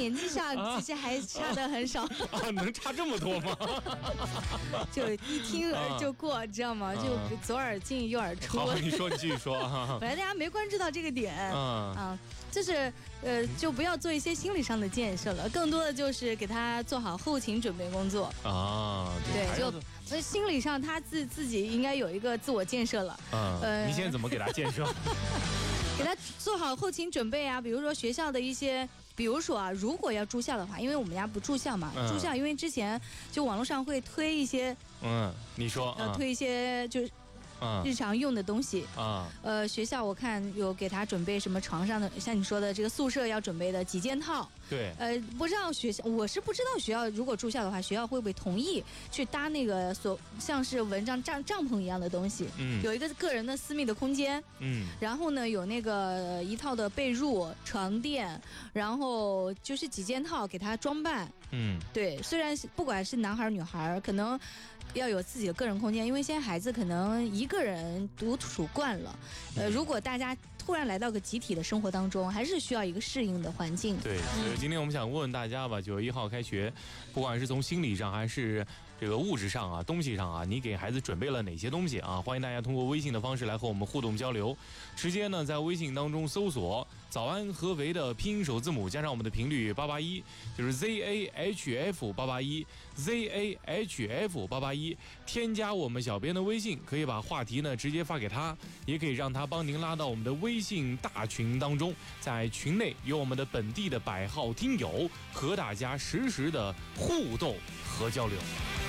年纪上其实还差得很少啊，能差这么多吗？ 就一听就过，知道吗？就左耳进右耳出。 好，你说，你继续说啊。 本来大家没关注到这个点，就是就不要做一些心理上的建设了，更多的就是给他做好后勤准备工作啊。 对，就心理上他自己应该有一个自我建设了。 你现在怎么给他建设？ 给他做好后勤准备啊，比如说学校的一些，比如说啊，如果要住校的话，因为我们家不住校嘛，住校因为之前就网络上会推一些， 你说， 推一些就是日常用的东西学校我看有给他准备什么床上的，像你说的这个宿舍要准备的几件套。 对， 不知道学校，我是不知道学校如果住校的话，学校会不会同意去搭那个像是蚊帐帐篷一样的东西，有一个个人的私密的空间，然后呢有那个一套的被褥、床垫，然后就是几件套给他装扮，对，虽然不管是男孩女孩，可能要有自己的个人空间，因为现在孩子可能一个人独处惯了，如果大家突然来到个集体的生活当中，还是需要一个适应的环境。 对，所以今天我们想问问大家吧，9月1号开学，不管是从心理上还是这个物质上啊，东西上啊，你给孩子准备了哪些东西啊？欢迎大家通过微信的方式来和我们互动交流。直接呢在微信当中搜索早安合肥的拼音首字母加上我们的频率881，就是 ZAHF881 ZAHF881，添加我们小编的微信，可以把话题呢直接发给他，也可以让他帮您拉到我们的微信大群当中，在群内有我们的本地的100号听友和大家实时的互动和交流。